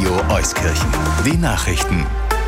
Radio Euskirchen. Die Nachrichten.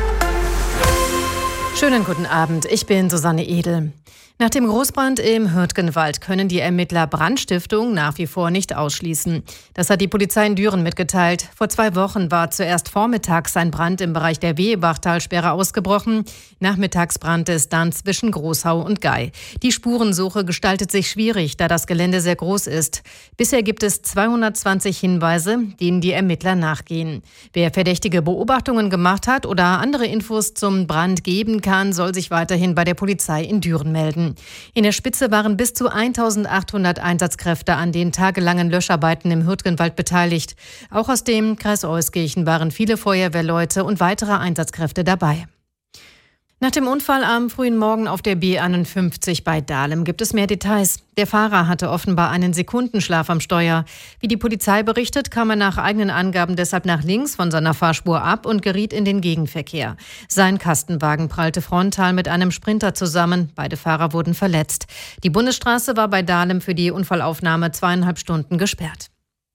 Schönen guten Abend, ich bin Susanne Edel. Nach dem Großbrand im Hürtgenwald können die Ermittler Brandstiftung nach wie vor nicht ausschließen. Das hat die Polizei in Düren mitgeteilt. Vor 2 Wochen war zuerst vormittags ein Brand im Bereich der Wehebachtalsperre ausgebrochen. Nachmittags brannte es dann zwischen Großhau und Gei. Die Spurensuche gestaltet sich schwierig, da das Gelände sehr groß ist. Bisher gibt es 220 Hinweise, denen die Ermittler nachgehen. Wer verdächtige Beobachtungen gemacht hat oder andere Infos zum Brand geben kann, soll sich weiterhin bei der Polizei in Düren melden. In der Spitze waren bis zu 1800 Einsatzkräfte an den tagelangen Löscharbeiten im Hürtgenwald beteiligt. Auch aus dem Kreis Euskirchen waren viele Feuerwehrleute und weitere Einsatzkräfte dabei. Nach dem Unfall am frühen Morgen auf der B51 bei Dahlem gibt es mehr Details. Der Fahrer hatte offenbar einen Sekundenschlaf am Steuer. Wie die Polizei berichtet, kam er nach eigenen Angaben deshalb nach links von seiner Fahrspur ab und geriet in den Gegenverkehr. Sein Kastenwagen prallte frontal mit einem Sprinter zusammen. Beide Fahrer wurden verletzt. Die Bundesstraße war bei Dahlem für die Unfallaufnahme 2,5 Stunden gesperrt.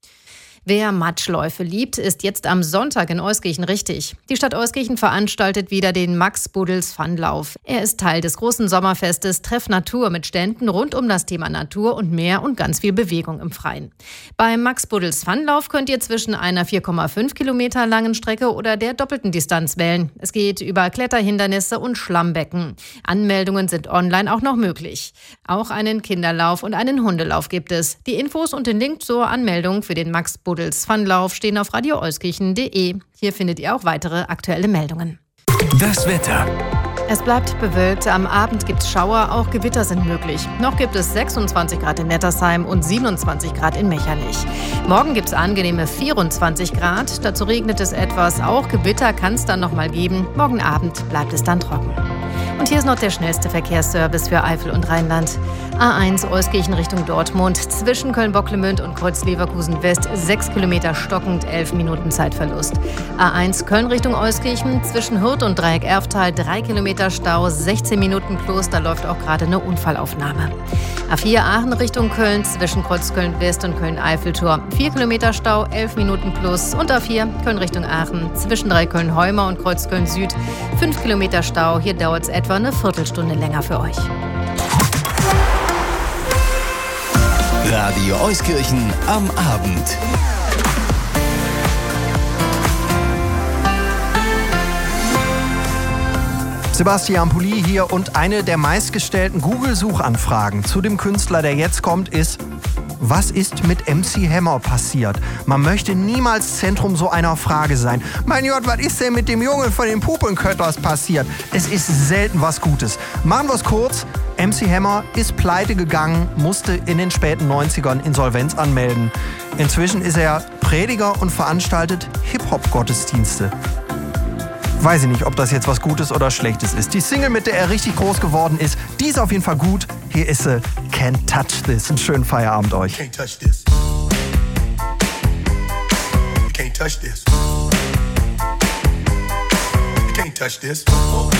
Wer Matschläufe liebt, ist jetzt am Sonntag in Euskirchen richtig. Die Stadt Euskirchen veranstaltet wieder den Max-Buddels-Funlauf. Er ist Teil des großen Sommerfestes Treff Natur mit Ständen rund um das Thema Natur und Meer und ganz viel Bewegung im Freien. Beim Max-Buddels-Funlauf könnt ihr zwischen einer 4,5 Kilometer langen Strecke oder der doppelten Distanz wählen. Es geht über Kletterhindernisse und Schlammbecken. Anmeldungen sind online auch noch möglich. Auch einen Kinderlauf und einen Hundelauf gibt es. Die Infos und den Link zur Anmeldung für den Max-Buddels Funlauf stehen auf radioeuskirchen.de. Hier findet ihr auch weitere aktuelle Meldungen. Das Wetter. Es bleibt bewölkt, am Abend gibt es Schauer, auch Gewitter sind möglich. Noch gibt es 26 Grad in Nettersheim und 27 Grad in Mechernich. Morgen gibt es angenehme 24 Grad, dazu regnet es etwas, auch Gewitter kann es dann noch mal geben. Morgen Abend bleibt es dann trocken. Und hier ist noch der schnellste Verkehrsservice für Eifel und Rheinland. A1 Euskirchen Richtung Dortmund, zwischen Köln-Bocklemünd und Kreuz West 6 Kilometer stockend, 11 Minuten Zeitverlust. A1 Köln Richtung Euskirchen, zwischen Hürth und Dreieck Erftal 3 Kilometer Stau, 16 Minuten plus, da läuft auch gerade eine Unfallaufnahme. A4 Aachen Richtung Köln, zwischen Kreuz Köln-West und Köln-Eiffeltor 4 Kilometer Stau, 11 Minuten plus. Und A4 Köln Richtung Aachen, zwischen Dreiköln-Heumer und Kreuz Köln-Süd 5 Kilometer Stau, hier dauert es etwa eine Viertelstunde länger für euch. Radio Euskirchen am Abend. Sebastian Pulli hier und eine der meistgestellten Google-Suchanfragen zu dem Künstler, der jetzt kommt, ist: Was ist mit MC Hammer passiert? Man möchte niemals Zentrum so einer Frage sein. Mein Gott, was ist denn mit dem Jungen von den Puppenkötters passiert? Es ist selten was Gutes. Machen wir es kurz. MC Hammer ist pleite gegangen, musste in den späten 90ern Insolvenz anmelden. Inzwischen ist er Prediger und veranstaltet Hip-Hop-Gottesdienste. Weiß ich nicht, ob das jetzt was Gutes oder Schlechtes ist. Die Single, mit der er richtig groß geworden ist, die ist auf jeden Fall gut. Hier ist sie, Can't Touch This. Einen schönen Feierabend euch. You can't touch this. You can't touch this. You can't touch this.